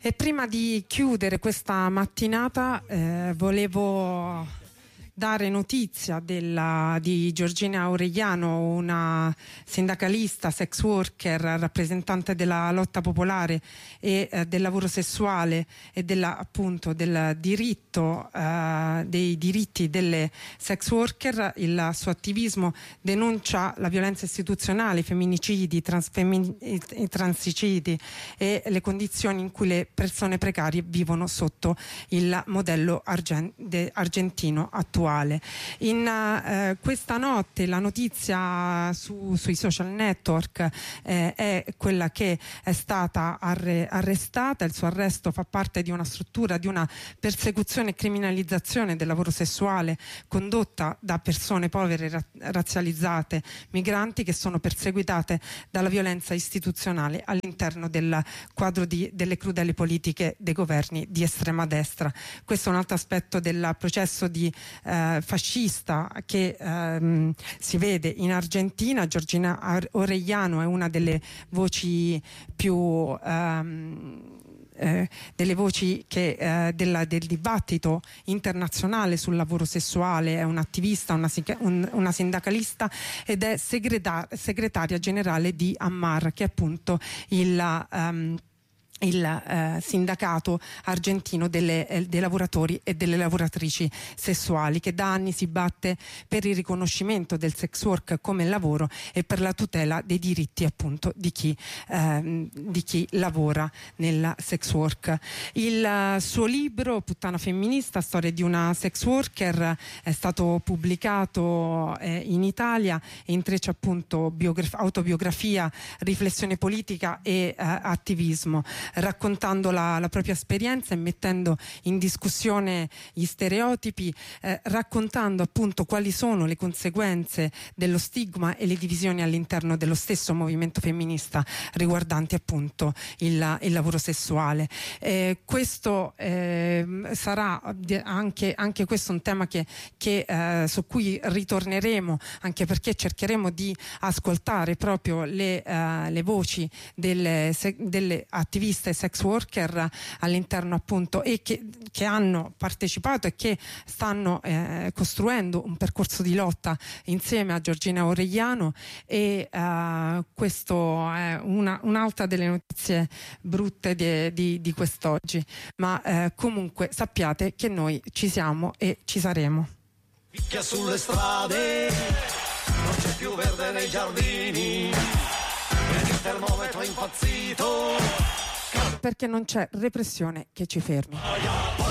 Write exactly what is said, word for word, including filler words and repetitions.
E prima di chiudere questa mattinata eh, volevo dare notizia della, di Giorgina Aureliano, una sindacalista, sex worker, rappresentante della lotta popolare e eh, del lavoro sessuale e della, appunto del diritto eh, dei diritti delle sex worker. Il suo attivismo denuncia la violenza istituzionale, i femminicidi, i, transfemmin- i transicidi e le condizioni in cui le persone precarie vivono sotto il modello argen- de- argentino attuale. In uh, questa notte la notizia su, sui social network eh, è quella che è stata arre- arrestata. Il suo arresto fa parte di una struttura di una persecuzione e criminalizzazione del lavoro sessuale condotta da persone povere, ra- razzializzate, migranti, che sono perseguitate dalla violenza istituzionale all'interno del quadro di, delle crudeli politiche dei governi di estrema destra. Questo è un altro aspetto del processo di Eh, fascista che ehm, si vede in Argentina. Giorgina Orellano è una delle voci più ehm, eh, delle voci che, eh, della, del dibattito internazionale sul lavoro sessuale. È un'attivista, una, un, una sindacalista ed è segreta- segretaria generale di Ammar, che è appunto il um, il eh, sindacato argentino delle, eh, dei lavoratori e delle lavoratrici sessuali, che da anni si batte per il riconoscimento del sex work come lavoro e per la tutela dei diritti appunto di chi, eh, di chi lavora nel sex work. Il uh, suo libro Puttana femminista, storia di una sex worker, è stato pubblicato eh, in Italia e intreccia appunto biograf- autobiografia, riflessione politica e uh, attivismo, raccontando la, la propria esperienza e mettendo in discussione gli stereotipi, eh, raccontando appunto quali sono le conseguenze dello stigma e le divisioni all'interno dello stesso movimento femminista riguardanti appunto il, il lavoro sessuale. Eh, questo eh, sarà anche, anche questo un tema che, che, eh, su cui ritorneremo, anche perché cercheremo di ascoltare proprio le, uh, le voci delle, se, delle attiviste e sex worker all'interno appunto e che, che hanno partecipato e che stanno eh, costruendo un percorso di lotta insieme a Giorgina Orellano. E uh, questo è una, un'altra delle notizie brutte di, di, di quest'oggi, ma eh, comunque sappiate che noi ci siamo e ci saremo. Picchia sulle strade, non c'è più verde nei giardini, vedi il termometro impazzito, perché non c'è repressione che ci fermi.